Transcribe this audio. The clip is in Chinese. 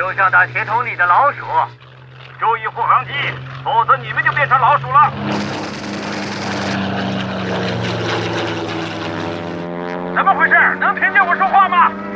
就像大铁桶里的老鼠。 注意护航机，否则你们就变成老鼠了。怎么回事？能听见我说话吗？